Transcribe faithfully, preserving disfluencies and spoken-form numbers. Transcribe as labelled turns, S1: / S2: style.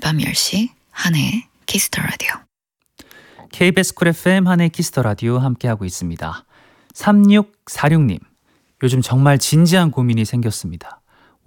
S1: 밤 열 시 한혜의 키스 더 라디오.
S2: 케이비에스 쿨 에프엠 한의 키스터 라디오 함께하고 있습니다. 삼육사육 님, 요즘 정말 진지한 고민이 생겼습니다.